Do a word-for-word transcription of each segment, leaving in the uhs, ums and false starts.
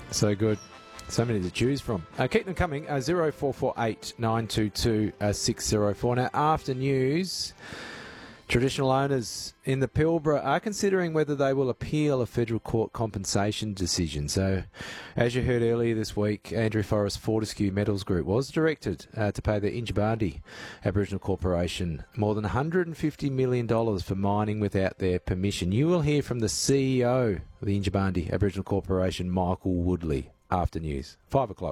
So good. So many to choose from. Uh, keep them coming. Uh, zero four four eight nine two two six zero four. Now, after news, traditional owners in the Pilbara are considering whether they will appeal a federal court compensation decision. So, as you heard earlier this week, Andrew Forrest Fortescue Metals Group was directed uh, to pay the Yindjibarndi Aboriginal Corporation more than one hundred fifty million dollars for mining without their permission. You will hear from the C E O of the Yindjibarndi Aboriginal Corporation, Michael Woodley, after news. Five o'clock.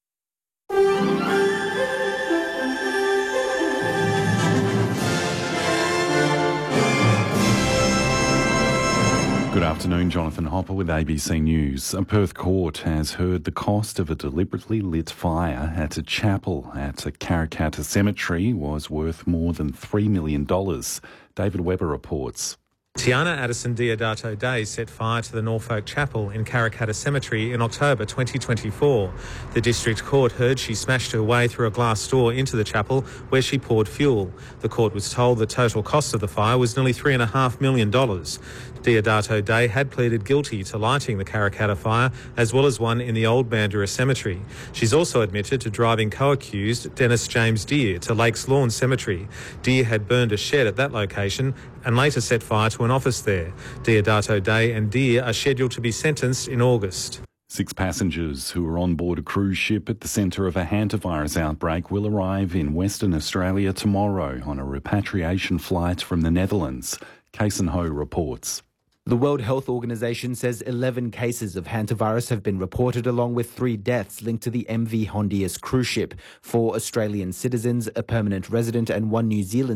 Good afternoon, Jonathan Hopper with A B C News. A Perth court has heard the cost of a deliberately lit fire at a chapel at a Karrakatta cemetery was worth more than three million dollars. David Webber reports. Tiana Addison Deodato Day set fire to the Norfolk Chapel in Karrakatta Cemetery in October twenty twenty-four. The District Court heard she smashed her way through a glass door into the chapel where she poured fuel. The court was told the total cost of the fire was nearly three point five million dollars. Deodato Day had pleaded guilty to lighting the Karrakatta fire as well as one in the Old Mandurah Cemetery. She's also admitted to driving co-accused Dennis James Deer to Lakes Lawn Cemetery. Deer had burned a shed at that location and later set fire to an office there. Deodato Day and Deer are scheduled to be sentenced in August. Six passengers who were on board a cruise ship at the centre of a hantavirus outbreak will arrive in Western Australia tomorrow on a repatriation flight from the Netherlands. Kason Ho reports. The World Health Organization says eleven cases of hantavirus have been reported, along with three deaths linked to the M V Hondius cruise ship. Four Australian citizens, a permanent resident and one New Zealand